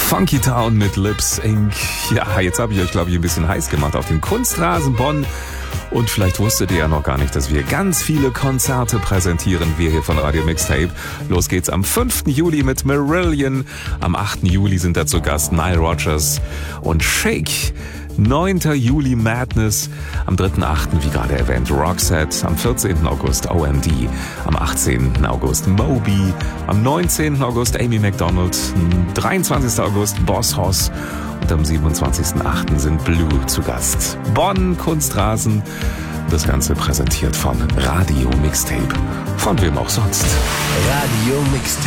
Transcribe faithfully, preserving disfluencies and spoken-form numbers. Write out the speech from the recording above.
Funky Town mit Lips Incorporated. Ja, jetzt habe ich euch, glaube ich, ein bisschen heiß gemacht auf dem Kunstrasen Bonn. Und vielleicht wusstet ihr ja noch gar nicht, dass wir ganz viele Konzerte präsentieren, wir hier von Radio Mixtape. Los geht's am fünften Juli mit Marillion. Am achten Juli sind da zu Gast Nile Rodgers und Shake. neunten Juli Madness, am dritten achten wie gerade erwähnt Roxette, am vierzehnten August O M D, am achtzehnten August Moby, am neunzehnten August Amy Macdonald, dreiundzwanzigsten August Boss Hoss und am siebenundzwanzigsten achten sind Blue zu Gast. Bonn, Kunstrasen, das Ganze präsentiert von Radio Mixtape. Von wem auch sonst. Radio Mixtape.